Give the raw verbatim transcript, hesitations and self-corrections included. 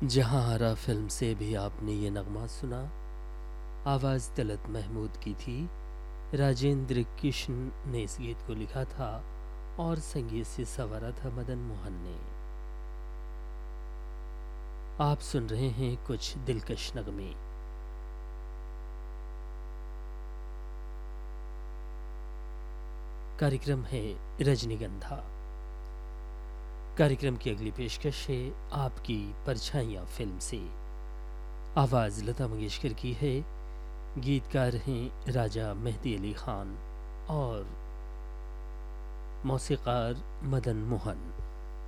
जहां हरा फिल्म से भी आपने ये नगमा सुना। आवाज़ तलत महमूद की थी। राजेंद्र किशन ने इस गीत को लिखा था और संगीत से संवारा था मदन मोहन ने। आप सुन रहे हैं कुछ दिलकश नगमे। कार्यक्रम है रजनीगंधा। कार्यक्रम की अगली पेशकश है आपकी परछाइयाँ फिल्म से। आवाज़ लता मंगेशकर की है। गीतकार हैं राजा मेहदी अली खान और मौसीकार मदन मोहन।